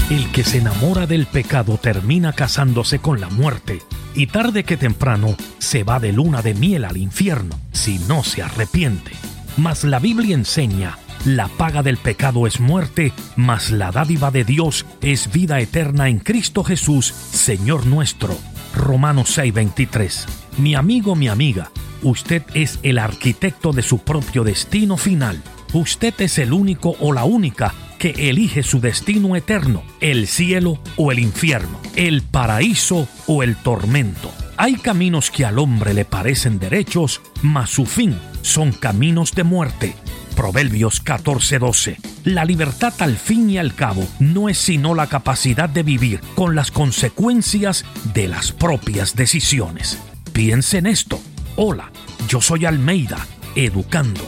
El que se enamora del pecado termina casándose con la muerte, y tarde que temprano se va de luna de miel al infierno si no se arrepiente. Mas la Biblia enseña: la paga del pecado es muerte, mas la dádiva de Dios es vida eterna en Cristo Jesús, Señor nuestro. Romanos 6:23. Mi amigo, mi amiga, usted es el arquitecto de su propio destino final. Usted es el único o la única que elige su destino eterno, el cielo o el infierno, el paraíso o el tormento. Hay caminos que al hombre le parecen derechos, mas su fin son caminos de muerte. Proverbios 14:12. La libertad al fin y al cabo no es sino la capacidad de vivir con las consecuencias de las propias decisiones. Piense en esto. Hola, yo soy Almeida, educando.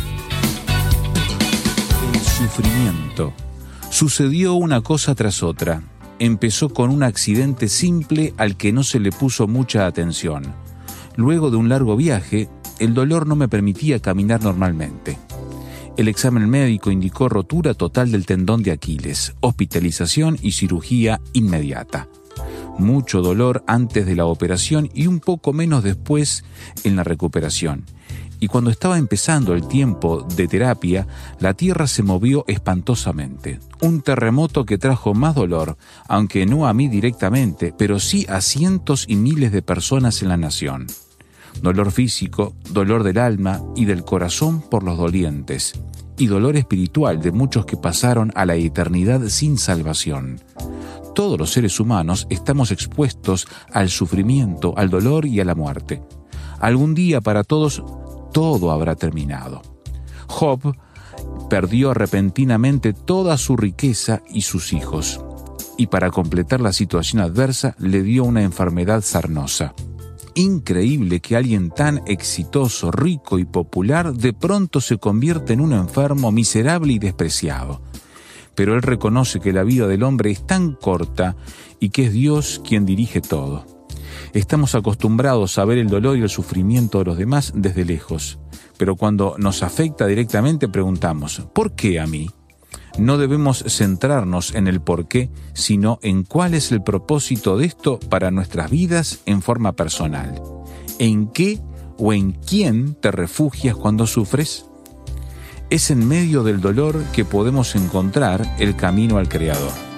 El sufrimiento. Sucedió una cosa tras otra. Empezó con un accidente simple al que no se le puso mucha atención. Luego de un largo viaje, el dolor no me permitía caminar normalmente. El examen médico indicó rotura total del tendón de Aquiles, hospitalización y cirugía inmediata. Mucho dolor antes de la operación y un poco menos después en la recuperación. Y cuando estaba empezando el tiempo de terapia, la tierra se movió espantosamente. Un terremoto que trajo más dolor, aunque no a mí directamente, pero sí a cientos y miles de personas en la nación. Dolor físico, dolor del alma y del corazón por los dolientes, y dolor espiritual de muchos que pasaron a la eternidad sin salvación. Todos los seres humanos estamos expuestos al sufrimiento, al dolor y a la muerte. Algún día para todos todo habrá terminado. Job perdió repentinamente toda su riqueza y sus hijos, y para completar la situación adversa le dio una enfermedad sarnosa. Increíble que alguien tan exitoso, rico y popular de pronto se convierta en un enfermo miserable y despreciado. Pero él reconoce que la vida del hombre es tan corta y que es Dios quien dirige todo. Estamos acostumbrados a ver el dolor y el sufrimiento de los demás desde lejos, pero cuando nos afecta directamente preguntamos: ¿por qué a mí? No debemos centrarnos en el por qué, sino en cuál es el propósito de esto para nuestras vidas en forma personal. ¿En qué o en quién te refugias cuando sufres? Es en medio del dolor que podemos encontrar el camino al Creador.